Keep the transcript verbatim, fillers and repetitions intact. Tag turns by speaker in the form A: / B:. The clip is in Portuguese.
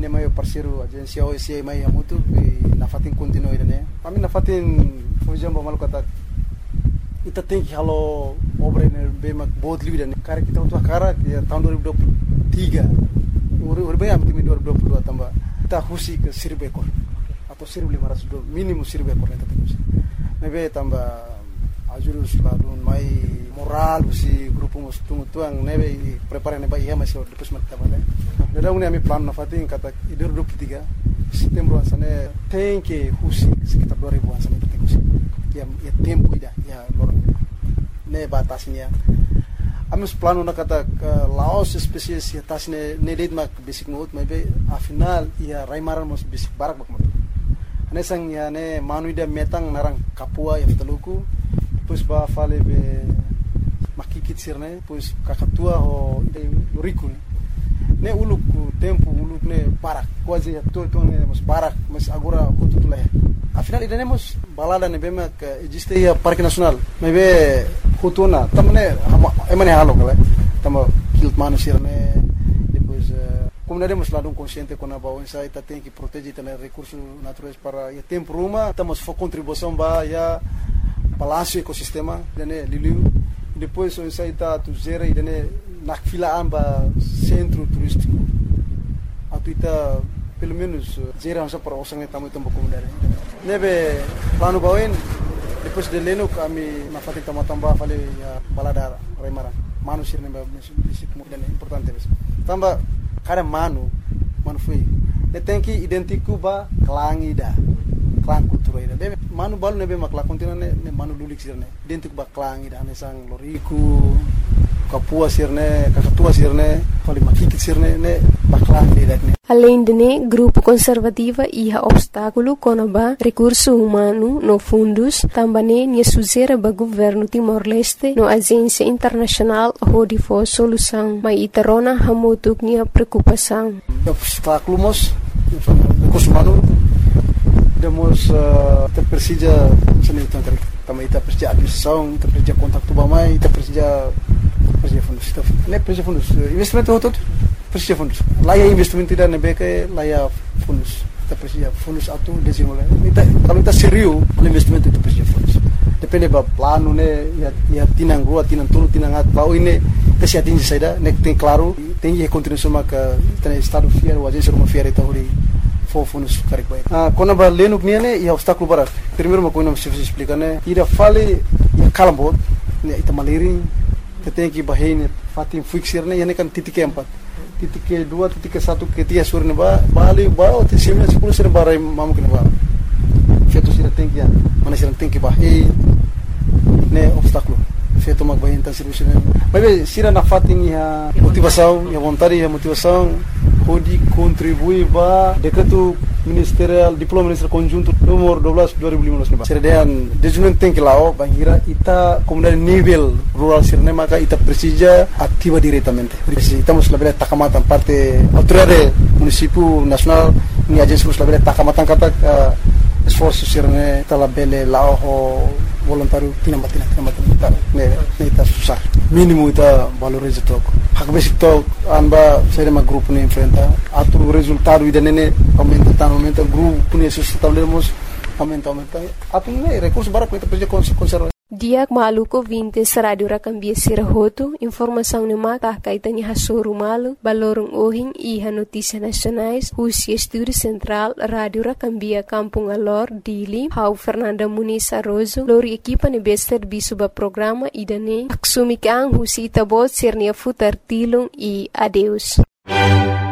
A: ne mai parceiro agência O S I mai amutu e na fatin continue né. Kami na fatin fujamba mal kata ita tem que halo obra ne bem बहुत livre né. Cara kita untuk cara ya tahun dua ribu dua puluh tiga urut bem am timi dua ribu dua puluh dua tambah kita husi ke seribu ekor atau seribu lima ratus minimum seribu ekor kita terus. Nebe tambah ajurus ladun mai moral si grupo mus tungu tuang nebe prepara neba iya masih depois mata bale. Nada une ami plan na fatin kata dua ribu dua puluh tiga setembro ansane tem que husi sekitar dua ribu ansane kita husi. Ya ya tempo ida ya lorong ne batasnya. Amus plano na kata Laos spesies ya tasne ne date mak basic note maybe afinal ya raimaran mus basic barak bak mat. Ane sang ya ne manuida metang narang kapua ya fitaluku depois ba fale be makikit sirne depois kakatua ho ide loriku ne uluk tempo uluk ne barak quase ya to to ne mus barak mas agora kututula. Afinal ida ne mus balada ne bema que existe ya parque nacional maybe hutuna tamne emane halo kala tamo kilt manusir ne depois como nós temos lado um consciente com a balança ita tem que proteger também recursos naturais para o tempo ruma estamos for contribuição ba ya balanço ecossistema dene liliu depois o insa ita tu gera e dene na fila amba centro turístico atuita pelo menos gera só para osang tamu tempo comunidade nebe plano bawen depois de leno kami na fatin tamatamba fale ya balada raimara manusir ne ba bisik dene importante bes tamba cara manu manu foi ele tem que identificar ba klang ida klang kultura ida be manu balu ne be makla kontina ne manu lulik sirne identificar ba klang ida ne sang loriku kapua sirne kakatua sirne fali makikit sirne ne ba klang ida ne.
B: Além de ne grupo conservativa ia obstáculo conaba recurso humano no fundos também ne suzera ba governo Timor-Leste no agência internacional hodi for solução mas itarona hamutuk nia preocupação.
A: Obstáculo mos recurso humano demos te precisa seni tentang também ita precisa administração ita precisa contato ba mai ita precisa precisa fundos ne precisa fundos investimento todo precisa fundos. Lá é investimento tidak nebeke lá é fundos. Kita precisa fundos atu desenvolver. Kita kalau kita serius investimento itu precisa fundos. Depende ba plano ne ya ya tinang rua tinang tulu tinang at bau ini kasi atingi saida nek tem claro tem que continuar maka tem estado fiel o agência uma fiel então de for fundos carik baik. Ah quando ba leno que ne ya obstáculo para primeiro uma coisa não se explica né ira fale ya kalambot ne ita maliri tem que bahine fatim fixir ne ya ne kan titik empat titik ke dua titik ke satu ke tiga sur ne ba bali ba o te sembilan sepuluh sur ba rai mamu ke ba feito sira tem que mana sira tem que bahi ne obstáculo feito mag bahi então serviço ne mas sira na fatin ya motivação ya vontade ya motivação pode contribuir ba decreto ministerial diploma ministerial conjunto nomor dua belas dua ribu lima belas ne ba sira dan desenvolvimento tem que lao bangira ita comunidade nível rural sira ne maka ita precisa ativa diretamente estamos labela takamatan parte autoridade município nacional ni agência labela takamatan kata esforço sira ne ita labela lao voluntário tinam batina tinam batina ne ne ita susah mínimo ita valoriza tok hak basic tok anba sira ma grupo ne enfrenta atu resultado ida ne aumenta tan aumenta grupo ne sustentamos aumenta aumenta atu ne recurso barak ita precisa conservar.
B: Diak maluko vintes radio rakambia sirahoto informação ne mata kaitani hasuru malu balorong ohing iha notícia nacionais husi estúdio central radio rakambia Kampung Alor Dili hau Fernanda Muniz Arrozo lori equipa ne bester bisuba programa idane aksumi kang husi tabot sirnia futar tilung e adeus.